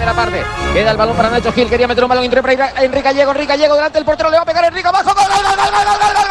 primera parte. Queda el balón para Nacho Gil, quería meter un balón interior para Enrique Gallego delante del portero, le va a pegar Enrique abajo, gol, gol, gol, gol, gol, gol, gol.